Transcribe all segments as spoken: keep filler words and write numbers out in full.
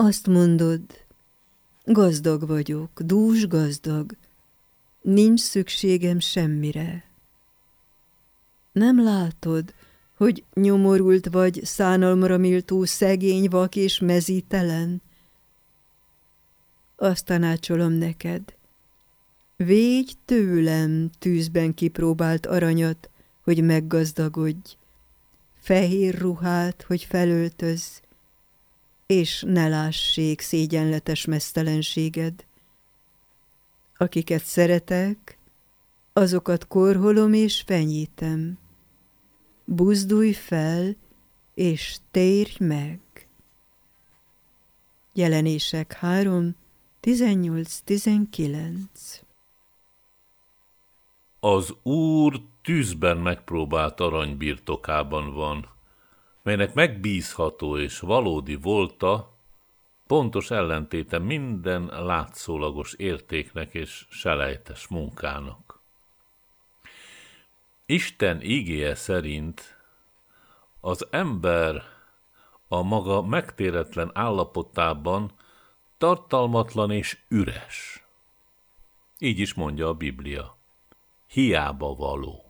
Azt mondod, gazdag vagyok, dús gazdag, nincs szükségem semmire. Nem látod, hogy nyomorult vagy, szánalomra méltó, szegény, vak és mezítelen? Azt tanácsolom neked, védj tőlem tűzben kipróbált aranyat, hogy meggazdagodj, fehér ruhát, hogy felöltözz, és ne lássék szégyenletes meztelenséged. Akiket szeretek, azokat korholom és fenyítem. Buzdulj fel, és térj meg. Jelenések három, tizennyolc tizenkilenc. Az Úr tűzben megpróbált arany birtokában van, melynek megbízható és valódi volta, pontos ellentéte minden látszólagos értéknek és selejtes munkának. Isten ígéje szerint az ember a maga megtéretlen állapotában tartalmatlan és üres. Így is mondja a Biblia. Hiába való.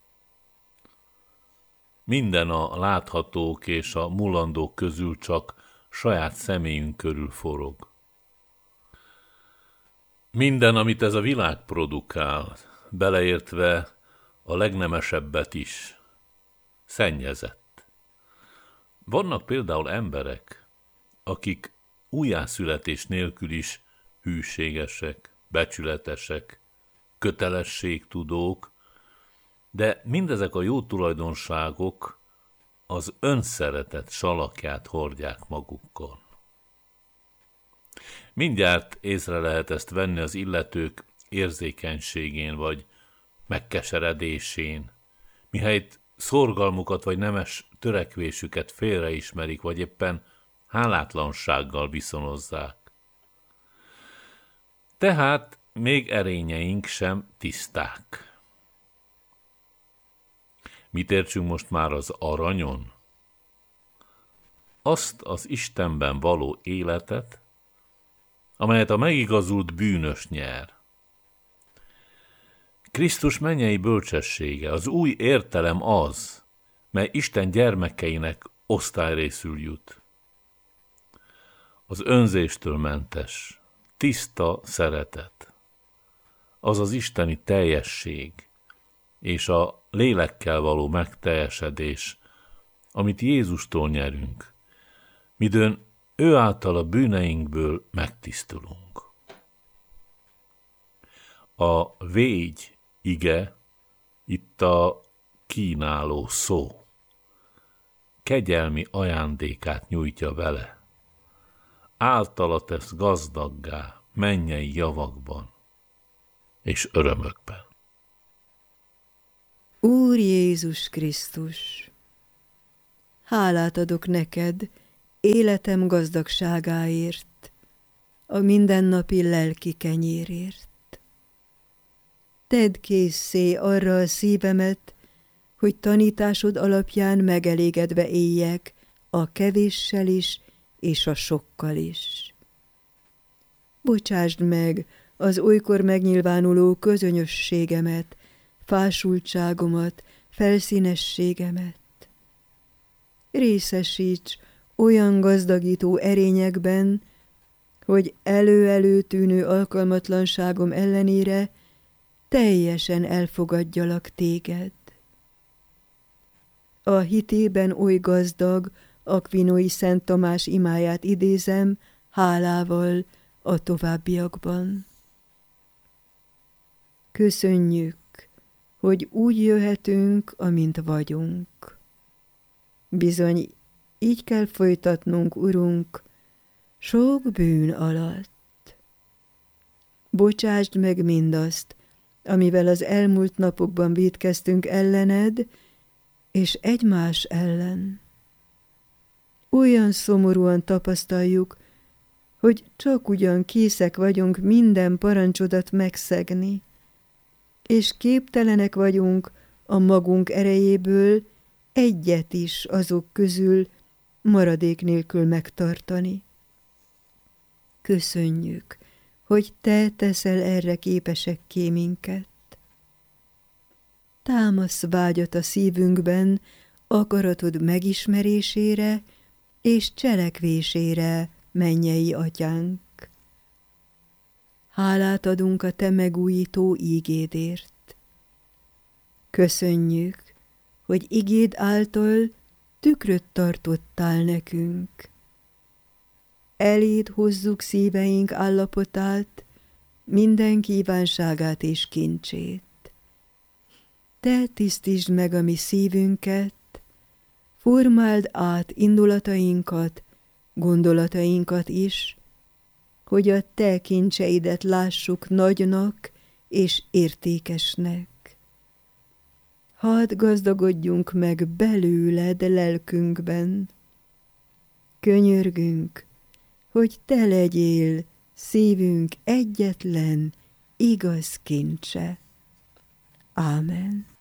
Minden a láthatók és a mulandók közül csak saját személyünk körül forog. Minden, amit ez a világ produkál, beleértve a legnemesebbet is, szennyezett. Vannak például emberek, akik újjászületés nélkül is hűségesek, becsületesek, kötelességtudók, de mindezek a jó tulajdonságok az önszeretet salakját hordják magukkal. Mindjárt észre lehet ezt venni az illetők érzékenységén vagy megkeseredésén, mihelyt szorgalmukat vagy nemes törekvésüket félreismerik, vagy éppen hálátlansággal viszonozzák. Tehát még erényeink sem tiszták. Mit értsünk most már az aranyon? Azt az Istenben való életet, amelyet a megigazult bűnös nyer. Krisztus mennyei bölcsessége, az új értelem az, mely Isten gyermekeinek osztályrészül jut. Az önzéstől mentes, tiszta szeretet, az az isteni teljesség és a lélekkel való megteljesedés, amit Jézustól nyerünk, midőn ő által a bűneinkből megtisztulunk. A végy ige itt a kínáló szó. Kegyelmi ajándékát nyújtja vele. Általa tesz gazdaggá mennyei javakban és örömökben. Úr Jézus Krisztus, hálát adok neked életem gazdagságáért, a mindennapi lelki kenyérért. Tedd készé arra a szívemet, hogy tanításod alapján megelégedve éljek a kevéssel is és a sokkal is. Bocsásd meg az olykor megnyilvánuló közönyösségemet, fásultságomat, felszínességemet. Részesíts olyan gazdagító erényekben, hogy elő-elő tűnő alkalmatlanságom ellenére teljesen elfogadjalak téged. A hitében oly gazdag Akvinói Szent Tamás imáját idézem hálával a továbbiakban. Köszönjük, hogy úgy jöhetünk, amint vagyunk. Bizony, így kell folytatnunk, Urunk, sok bűn alatt. Bocsásd meg mindazt, amivel az elmúlt napokban vétkeztünk ellened, és egymás ellen. Olyan szomorúan tapasztaljuk, hogy csak ugyan készek vagyunk minden parancsodat megszegni, és képtelenek vagyunk a magunk erejéből egyet is azok közül maradék nélkül megtartani. köszönjük, hogy Te teszel erre képesekké minket. Támasz vágyat a szívünkben akaratod megismerésére és cselekvésére, mennyei Atyánk. Hálát adunk a Te megújító ígédért. Köszönjük, hogy igéd által tükröt tartottál nekünk. Eléd hozzuk szíveink állapotát, minden kívánságát és kincsét. Te tisztítsd meg a mi szívünket, formáld át indulatainkat, gondolatainkat is, hogy a Te kincseidet lássuk nagynak és értékesnek. Hadd gazdagodjunk meg belőled lelkünkben. Könyörgünk, hogy Te legyél szívünk egyetlen igaz kincse. Ámen.